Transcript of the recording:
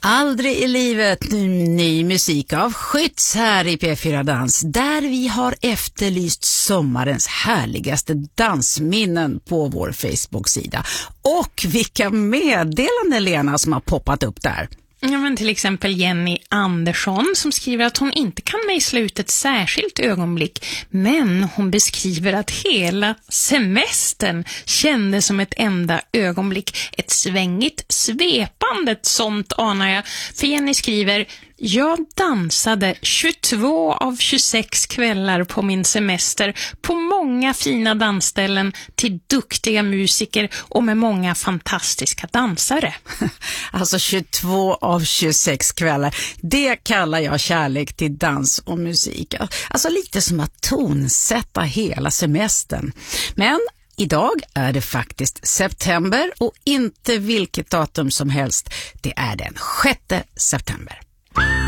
Aldrig i livet ny musik av Skytts här i P4 Dans, där vi har efterlyst sommarens härligaste dansminnen på vår Facebook-sida. Och vilka meddelanden, Lena, som har poppat upp där. Ja, men till exempel Jenny Andersson som skriver att hon inte kan mejsla ut ett särskilt ögonblick, men hon beskriver att hela semestern kändes som ett enda ögonblick. Ett svängigt, svepande sånt anar jag. För Jenny skriver: jag dansade 22 av 26 kvällar på min semester på många fina dansställen till duktiga musiker och med många fantastiska dansare. Alltså 22 av 26 kvällar, det kallar jag kärlek till dans och musik. Alltså lite som att tonsätta hela semestern. Men idag är det faktiskt september och inte vilket datum som helst. Det är den 6 september.